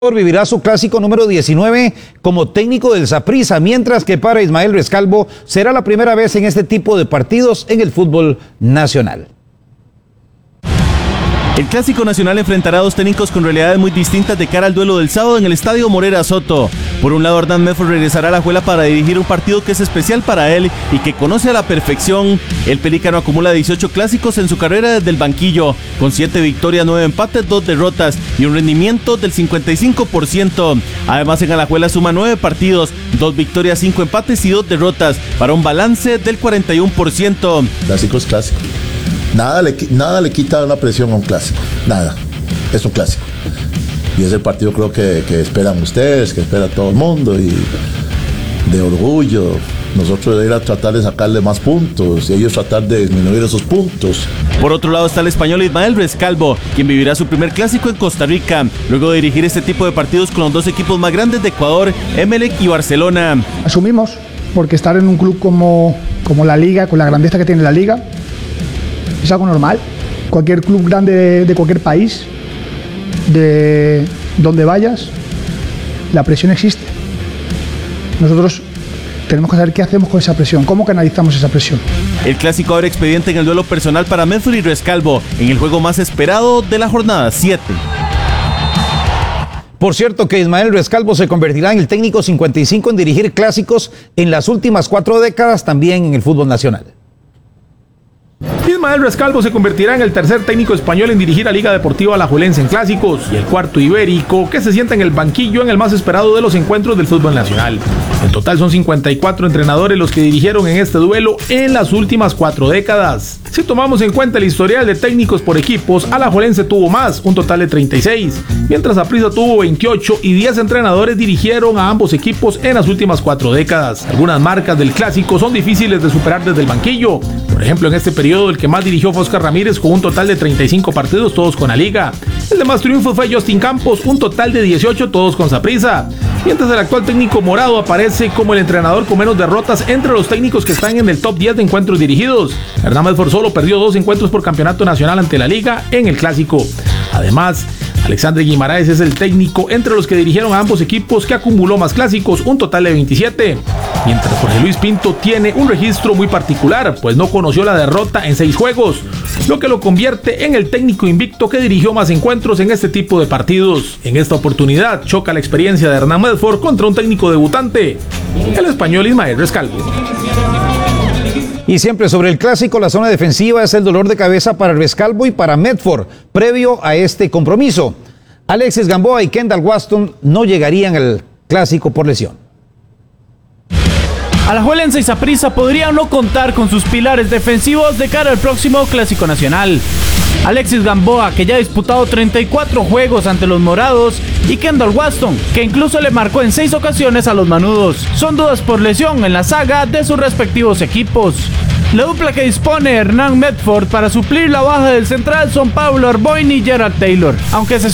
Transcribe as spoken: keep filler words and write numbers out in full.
Vivirá su clásico número diecinueve como técnico del Saprissa, mientras que para Ismael Rescalvo será la primera vez en este tipo de partidos en el fútbol nacional. El Clásico Nacional enfrentará a dos técnicos con realidades muy distintas de cara al duelo del sábado en el Estadio Morera Soto. Por un lado, Hernán Medford regresará a la Alajuela para dirigir un partido que es especial para él y que conoce a la perfección. El pelícano acumula dieciocho clásicos en su carrera desde el banquillo, con siete victorias, nueve empates, dos derrotas y un rendimiento del cincuenta y cinco por ciento. Además, en Alajuela suma nueve partidos, dos victorias, cinco empates y dos derrotas, para un balance del cuarenta y uno por ciento. Clásico es clásico. Nada le, nada le quita una presión a un clásico, nada, es un clásico. Y es el partido creo que, que esperan ustedes, que espera todo el mundo, y de orgullo, nosotros de ir a tratar de sacarle más puntos y ellos tratar de disminuir esos puntos. Por otro lado está el español Ismael Rescalvo, quien vivirá su primer clásico en Costa Rica, luego de dirigir este tipo de partidos con los dos equipos más grandes de Ecuador, Emelec y Barcelona. Asumimos, porque estar en un club como, como la Liga, con la grandeza que tiene la Liga, es algo normal. Cualquier club grande de, de cualquier país, de donde vayas, la presión existe. Nosotros tenemos que saber qué hacemos con esa presión, cómo canalizamos esa presión. El clásico abre expediente en el duelo personal para Medford y Rescalvo, en el juego más esperado de la jornada siete. Por cierto que Ismael Rescalvo se convertirá en el técnico cincuenta y cinco en dirigir clásicos en las últimas cuatro décadas también en el fútbol nacional. Ismael Rescalvo se convertirá en el tercer técnico español en dirigir a Liga Deportiva Alajuelense en clásicos y el cuarto ibérico que se sienta en el banquillo en el más esperado de los encuentros del fútbol nacional. En total son cincuenta y cuatro entrenadores los que dirigieron en este duelo en las últimas cuatro décadas. Si tomamos en cuenta el historial de técnicos por equipos, Alajuelense tuvo más, un total de treinta y seis, mientras Saprissa tuvo veintiocho y diez entrenadores dirigieron a ambos equipos en las últimas cuatro décadas. Algunas marcas del clásico son difíciles de superar desde el banquillo. Por ejemplo, en este periodo el que más dirigió fue Oscar Ramírez con un total de treinta y cinco partidos, todos con la Liga. El de más triunfos fue Justin Campos, un total de dieciocho, todos con Saprissa. Mientras el actual técnico morado aparece como el entrenador con menos derrotas entre los técnicos que están en el top diez de encuentros dirigidos. Hernán Medford solo perdió dos encuentros por campeonato nacional ante la Liga en el clásico. Además, Alexandre Guimaraes es el técnico entre los que dirigieron a ambos equipos que acumuló más clásicos, un total de veintisiete. Mientras Jorge Luis Pinto tiene un registro muy particular, pues no conoció la derrota en seis juegos, lo que lo convierte en el técnico invicto que dirigió más encuentros en este tipo de partidos. En esta oportunidad choca la experiencia de Hernán Medford contra un técnico debutante, el español Ismael Rescalvo. Y siempre sobre el clásico, la zona defensiva es el dolor de cabeza para Rescalvo y para Medford, previo a este compromiso. Alexis Gamboa y Kendall Waston no llegarían al clásico por lesión. Alajuelense y Saprissa podrían no contar con sus pilares defensivos de cara al próximo Clásico Nacional. Alexis Gamboa, que ya ha disputado treinta y cuatro juegos ante los morados, y Kendall Waston, que incluso le marcó en seis ocasiones a los manudos, son dudas por lesión en la saga de sus respectivos equipos. La dupla que dispone Hernán Medford para suplir la baja del central son Pablo Arboin y Gerard Taylor, aunque se